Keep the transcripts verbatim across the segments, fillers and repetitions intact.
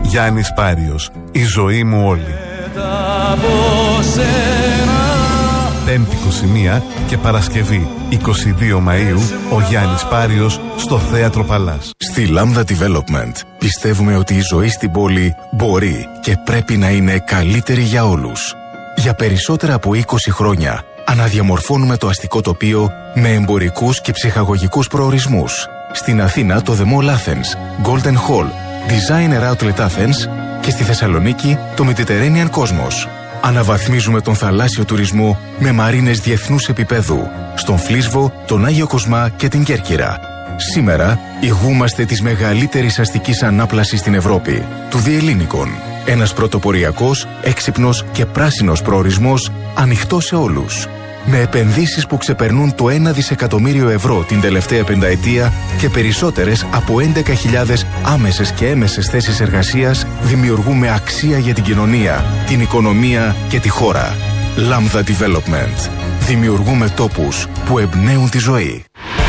Γιάννης Πάριος, η ζωή μου όλη. Πέμπτη είκοσι μία και Παρασκευή είκοσι δύο Μαΐου, ο Γιάννης Πάριος στο Θέατρο Παλάς. Στη Lambda Development πιστεύουμε ότι η ζωή στην πόλη μπορεί και πρέπει να είναι καλύτερη για όλους. Για περισσότερα από είκοσι χρόνια αναδιαμορφώνουμε το αστικό τοπίο με εμπορικούς και ψυχαγωγικούς προορισμούς. Στην Αθήνα το The Mall Athens, Golden Hall, Designer Outlet Athens και στη Θεσσαλονίκη το Mediterranean Cosmos. Αναβαθμίζουμε τον θαλάσσιο τουρισμό με μαρίνες διεθνούς επίπεδου στον Φλίσβο, τον Άγιο Κοσμά και την Κέρκυρα. Σήμερα ηγούμαστε της μεγαλύτερης αστικής ανάπλασης στην Ευρώπη, του Διελλήνικων. Ένας πρωτοποριακός, έξυπνος και πράσινος προορισμός ανοιχτός σε όλους. Με επενδύσεις που ξεπερνούν το ένα δισεκατομμύριο ευρώ την τελευταία πενταετία και περισσότερες από έντεκα χιλιάδες άμεσες και έμεσες θέσεις εργασίας, δημιουργούμε αξία για την κοινωνία, την οικονομία και τη χώρα. Lambda Development. Δημιουργούμε τόπους που εμπνέουν τη ζωή.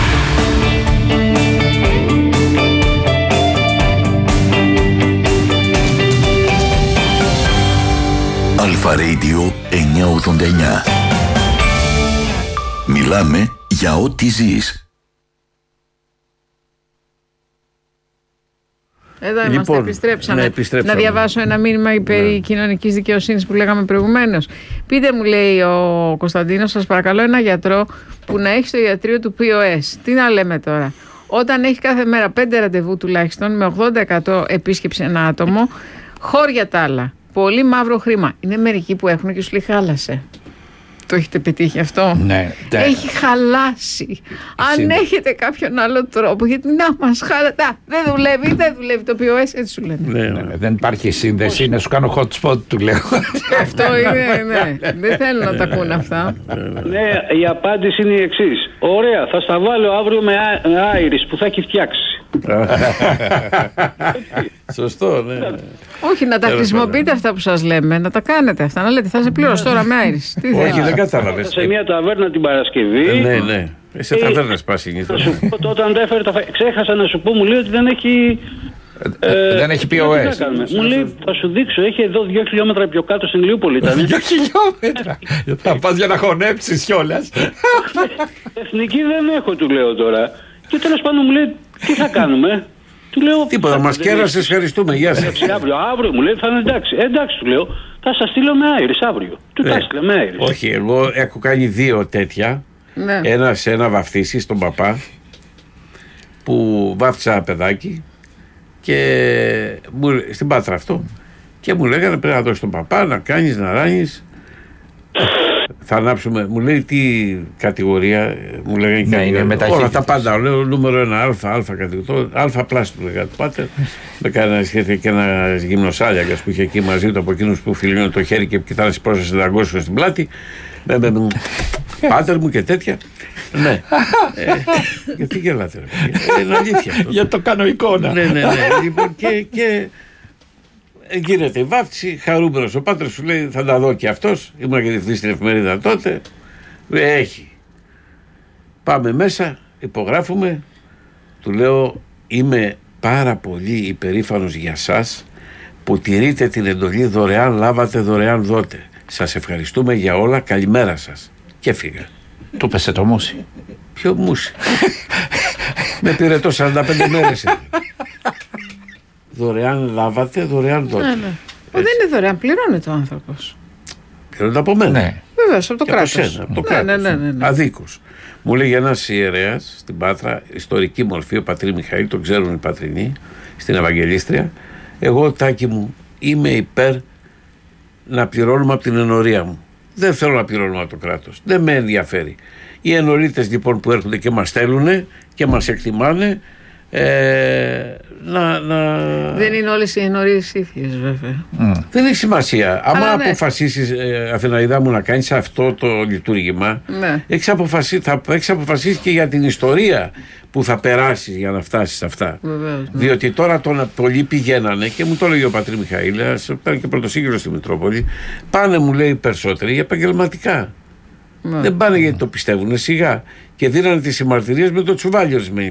Αλφα Radio εννιακόσια ογδόντα εννιά. Μιλάμε για ό,τι ζεις. Εδώ είμαστε, λοιπόν, επιστρέψαμε. Ναι, επιστρέψαμε. Να διαβάσω ένα μήνυμα περί ναι. κοινωνικής δικαιοσύνης που λέγαμε προηγουμένως. Πείτε μου, λέει ο Κωνσταντίνος, σας παρακαλώ, ένα γιατρό που να έχει στο ιατρείο του πι ο ες. Τι να λέμε τώρα. Όταν έχει κάθε μέρα πέντε ραντεβού τουλάχιστον, με ογδόντα τοις εκατό επίσκεψη ένα άτομο, χώρια τ' άλλα. Πολύ μαύρο χρήμα. Είναι μερικοί που έχουν και σου λέει χάλασε. Το έχετε πετύχει αυτό? Ναι. Έχει χαλάσει. Αν έχετε κάποιον άλλο τρόπο, γιατί να μας χάλασε. Δεν δουλεύει, δεν δουλεύει το πι ο ες, έτσι σου λένε. Ναι, ναι, δεν υπάρχει σύνδεση, να σου κάνω hot spot, του λέω. Αυτό είναι, ναι. Δεν θέλω να τα ακούν αυτά. Ναι, η απάντηση είναι η εξής. Ωραία, θα στα βάλω αύριο με άιρις που θα έχει φτιάξει. Σωστό, ναι. Όχι, να τα χρησιμοποιείτε αυτά που σας λέμε, να τα κάνετε αυτά. Να λέτε, θα σε πληρώσω τώρα με άιρις. Όχι, δεν κατάλαβες. Σε μια ταβέρνα την Παρασκευή. Ναι, ναι. Σε ταβέρνες πας συνήθως. Όταν τα έφερε, ξέχασα να σου πω, μου λέει ότι δεν έχει. Ε, δεν έχει πι ο ες. Μου λέει, θα σου δείξω, έχει εδώ δύο χιλιόμετρα πιο κάτω στην Ηλιούπολη. Δύο χιλιόμετρα. Θα πας για να χωνέψεις κιόλας. Εθνική δεν έχω, του λέω τώρα. Και τέλος πάντων μου λέει, τι θα κάνουμε. Του λέω, τίποτα, μας κέρασες, ευχαριστούμε, γεια σας. Αύριο, αύριο μου λέει, θα είναι εντάξει. Ε, εντάξει, του λέω, θα σας στείλω με άιρις αύριο. Του τα έστειλε με άιρις. Όχι, εγώ έχω κάνει δύο τέτοια. Ναι. Ένα σε ένα βαφτίσι στον παπά, που βάφτισα ένα παιδάκι και μου, στην Πάτρα αυτό, και μου λέγανε πρέπει να δώσεις τον παπά, να κάνεις, να ράνεις. Θα ανάψουμε, μου λέει τι κατηγορία, μου λέγανε ναι, κατηγορία, όλα τα πάντα, λέω νούμερο ένα, α, α κατηγορία, α πλάσι του λέγανε του πάτερ, με κάνα σχέδιο και ένα γυμνοσάλιακας που είχε εκεί μαζί του από εκείνους που φιλίνανε το χέρι και κοιτάνε στις πρόσθεσες δαγκώσεως στην πλάτη, με, με, με, πάτερ μου και τέτοια. Ναι. ε, γιατί γελάτε, ρε, είναι αλήθεια αυτό. Για το κάνω εικόνα. Ναι, ναι, ναι, λοιπόν και... και γίνεται η βάφτιση, χαρούμενος ο Πάτρας σου λέει θα τα δω και αυτός, ήμουν και διευθυντής στην εφημερίδα τότε, έχει. Πάμε μέσα, υπογράφουμε, του λέω είμαι πάρα πολύ υπερήφανος για σας που τηρείτε την εντολή δωρεάν λάβατε, δωρεάν δώτε. Σας ευχαριστούμε για όλα, καλημέρα σας. Και φύγα. Του πέσε το μουσι. Ποιο μουσι? Με πήρε το σαράντα πέντε μέρες. Δωρεάν λάβατε, δωρεάν δώτε. Ναι, ναι. Δεν είναι δωρεάν, πληρώνεται ο άνθρωπος. Πληρώνεται από μένα. Ναι. Βεβαίως, από το κράτος. Από σένα, από το ναι, κράτος. Ναι, ναι, ναι, ναι. Αδίκως. Μου λέει ένας ιερέας στην Πάτρα, ιστορική μορφή, ο πατρί Μιχαήλ, τον ξέρουν οι πατρινοί, στην Ευαγγελίστρια. Εγώ, Τάκη μου, είμαι υπέρ να πληρώνουμε από την ενορία μου. Δεν θέλω να πληρώνουμε από το κράτος. Δεν με ενδιαφέρει. Οι ενορίτες λοιπόν που έρχονται και μας στέλνουν και μας εκτιμάνε, Ε, να, να... Δεν είναι όλες οι ενορίες ίδιες, βέβαια. Mm. Δεν έχει σημασία. Αλλά άμα ναι. αποφασίσεις, ε, Αθηναίδα μου, να κάνεις αυτό το λειτουργήμα, ναι. έχεις αποφασίσει, θα έχεις αποφασίσει και για την ιστορία που θα περάσεις για να φτάσεις σε αυτά. Βεβαίως, ναι. Διότι τώρα τον, πολλοί πηγαίνανε και μου το έλεγε ο πατρί Μιχαήλ, ήταν και πρωτοσύγγελος στη Μητρόπολη. Πάνε, μου λέει, περισσότεροι για επαγγελματικά. Ναι. Δεν πάνε γιατί το πιστεύουν σιγά. Και δίνανε τις συμμαρτυρίες με το τσουβάλι ορισμένοι.